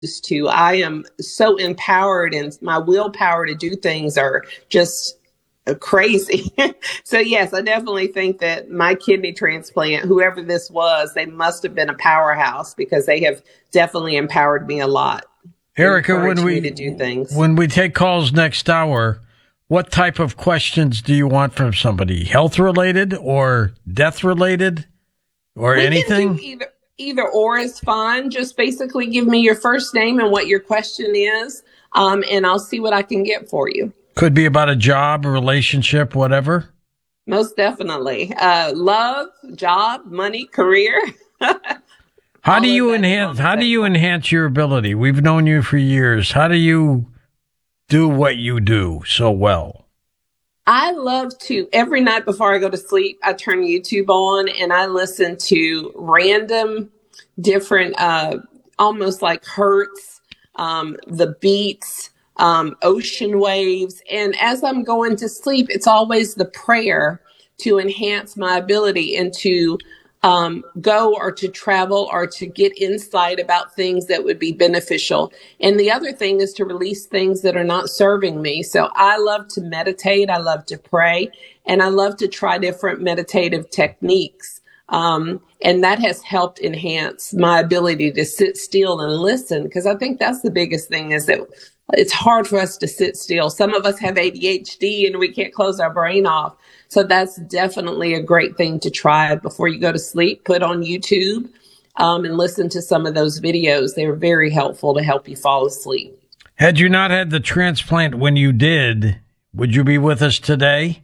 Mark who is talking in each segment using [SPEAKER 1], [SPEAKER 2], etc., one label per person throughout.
[SPEAKER 1] used to. I am so empowered, and my willpower to do things are just crazy. So yes, I definitely think that my kidney transplant, whoever this was, they must have been a powerhouse because they have definitely empowered me a lot.
[SPEAKER 2] Erica, when we take calls next hour, what type of questions do you want from somebody? Health related or death related or anything?
[SPEAKER 1] Either or is fine. Just basically give me your first name and what your question is, and I'll see what I can get for you.
[SPEAKER 2] Could be about a job, a relationship, whatever.
[SPEAKER 1] Most definitely. Love, job, money, career.
[SPEAKER 2] How do you enhance your ability? We've known you for years. How do you do what you do so well?
[SPEAKER 1] I love to, every night before I go to sleep, I turn YouTube on and I listen to random different, almost like Hertz, the beats, ocean waves. And as I'm going to sleep, it's always the prayer to enhance my ability and to go or to travel or to get insight about things that would be beneficial. And the other thing is to release things that are not serving me. So I love to meditate. I love to pray, and I love to try different meditative techniques. And that has helped enhance my ability to sit still and listen, because I think that's the biggest thing, is that it's hard for us to sit still. Some of us have ADHD and we can't close our brain off. So that's definitely a great thing to try before you go to sleep. Put on YouTube and listen to some of those videos. They're very helpful to help you fall asleep.
[SPEAKER 2] Had you not had the transplant when you did, would you be with us today?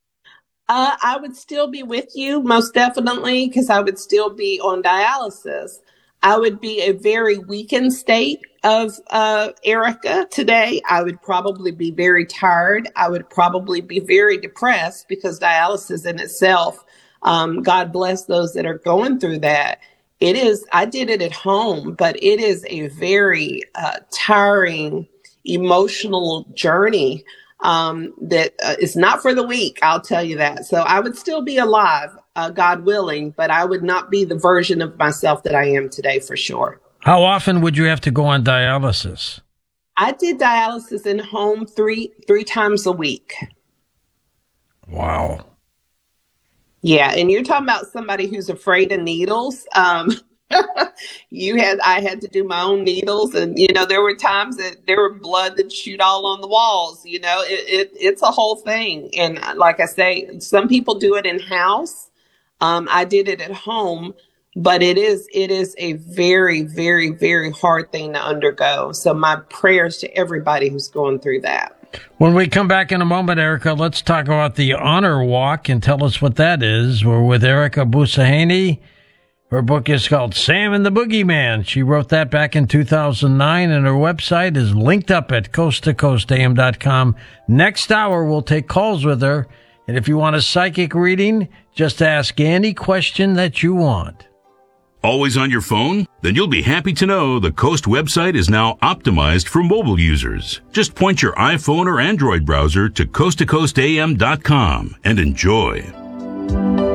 [SPEAKER 1] I would still be with you, most definitely, because I would still be on dialysis. I would be a very weakened state of Erica today. I would probably be very tired. I would probably be very depressed, because dialysis in itself, God bless those that are going through that. I did it at home, but it is a very tiring, emotional journey that is not for the weak, I'll tell you that. So I would still be alive, God willing, but I would not be the version of myself that I am today, for sure.
[SPEAKER 2] How often would you have to go on dialysis?
[SPEAKER 1] I did dialysis in home three times a week.
[SPEAKER 2] Wow.
[SPEAKER 1] Yeah, and you're talking about somebody who's afraid of needles. I had to do my own needles, and there were times that there were blood that shoot all on the walls. It's a whole thing. And like I say, some people do it in house. I did it at home, but it is a very, very, very hard thing to undergo. So my prayers to everybody who's going through that.
[SPEAKER 2] When we come back in a moment, Erica, let's talk about the Honor Walk and tell us what that is. We're with Erica Busahaney. Her book is called Sam and the Boogeyman. She wrote that back in 2009, and her website is linked up at coasttocoastam.com. Next hour, we'll take calls with her. And if you want a psychic reading, just ask any question that you want.
[SPEAKER 3] Always on your phone? Then you'll be happy to know the Coast website is now optimized for mobile users. Just point your iPhone or Android browser to coasttocoastam.com and enjoy.